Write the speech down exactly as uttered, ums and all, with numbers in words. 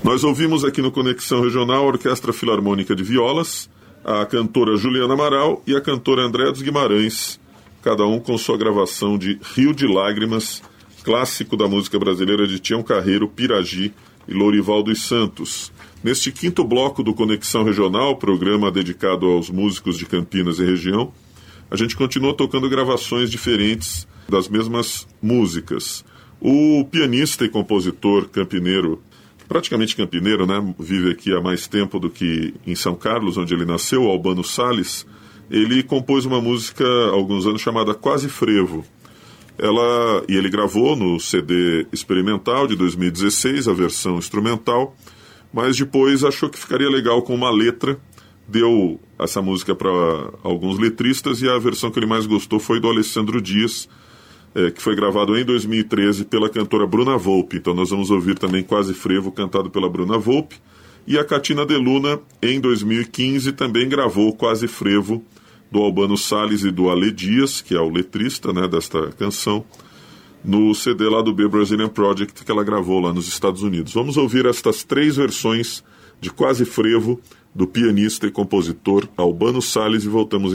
Nós ouvimos aqui no Conexão Regional a Orquestra Filarmônica de Violas, a cantora Juliana Amaral e a cantora Andréa dos Guimarães, cada um com sua gravação de Rio de Lágrimas, clássico da música brasileira de Tião Carreiro, Piragi e Lourival dos Santos. Neste quinto bloco do Conexão Regional, programa dedicado aos músicos de Campinas e região, a gente continua tocando gravações diferentes das mesmas músicas. O pianista e compositor campineiro, praticamente campineiro, né, vive aqui há mais tempo do que em São Carlos, onde ele nasceu, Albano Salles, ele compôs uma música há alguns anos chamada Quase Frevo. Ela, e ele gravou no C D experimental de dois mil e dezesseis, a versão instrumental, mas depois achou que ficaria legal com uma letra, deu essa música para alguns letristas e a versão que ele mais gostou foi do Alessandro Dias, é, que foi gravado em dois mil e treze pela cantora Bruna Volpe. Então nós vamos ouvir também Quase Frevo, cantado pela Bruna Volpe, e a Catina De Luna, em dois mil e quinze, também gravou Quase Frevo, do Albano Salles e do Ale Dias, que é o letrista, né, desta canção, no C D lá do B Brazilian Project, que ela gravou lá nos Estados Unidos. Vamos ouvir estas três versões de Quase Frevo, do pianista e compositor Albano Salles, e voltamos